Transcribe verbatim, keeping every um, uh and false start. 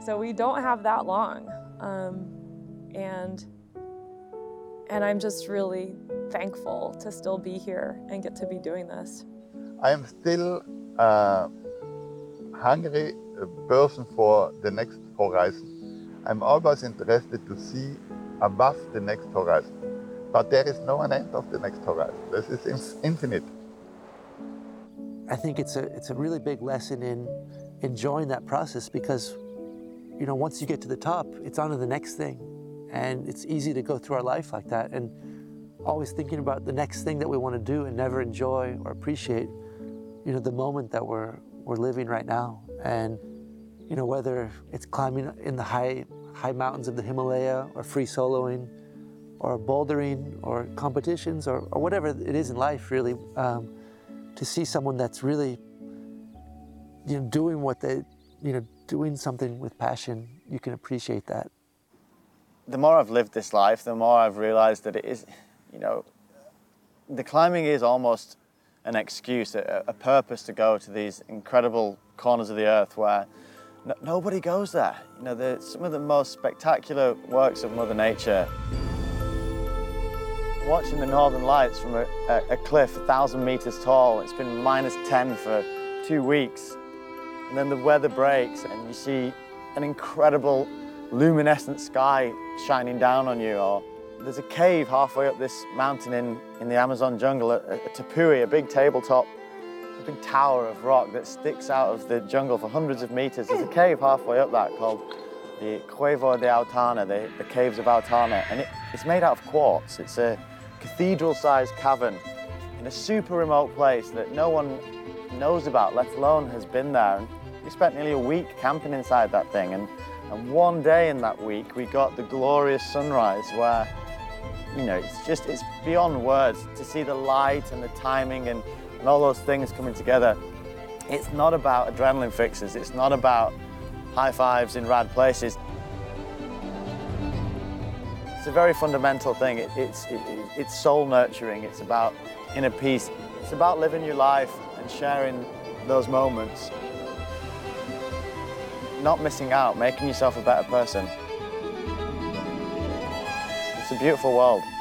So we don't have that long. Um, and, and I'm just really thankful to still be here and get to be doing this. I am still a hungry person for the next horizon. I'm always interested to see above the next horizon. But there is no an end of the next horizon. This is infinite. I think it's a, it's a really big lesson in enjoying that process because, you know, once you get to the top, it's on to the next thing. And it's easy to go through our life like that and always thinking about the next thing that we want to do and never enjoy or appreciate, you know, the moment that we're, we're living right now. And, you know, whether it's climbing in the high, high mountains of the Himalaya or free soloing or bouldering or competitions or, or whatever it is in life, really, um, to see someone that's really, you know, doing what they, you know, doing something with passion, you can appreciate that. The more I've lived this life, the more I've realized that it is, you know, the climbing is almost an excuse, a, a purpose to go to these incredible corners of the earth where no, nobody goes there. You know, the, some of the most spectacular works of Mother Nature. Watching the Northern Lights from a, a, a cliff a thousand meters tall, it's been minus ten for two weeks. And then the weather breaks and you see an incredible luminescent sky shining down on you. Or there's a cave halfway up this mountain in, in the Amazon jungle, a, a Tepui, a big tabletop, a big tower of rock that sticks out of the jungle for hundreds of meters. There's a cave halfway up that called the Cueva de Autana, the, the Caves of Autana, and it, it's made out of quartz. It's a cathedral-sized cavern in a super remote place that no one knows about, let alone has been there. And we spent nearly a week camping inside that thing, and, and one day in that week we got the glorious sunrise where, you know, it's just, it's beyond words to see the light and the timing and, and all those things coming together. It's not about adrenaline fixes, it's not about high fives in rad places. It's a very fundamental thing. It, it's, it, it's soul nurturing. It's about inner peace. It's about living your life and sharing those moments. Not missing out, making yourself a better person. It's a beautiful world.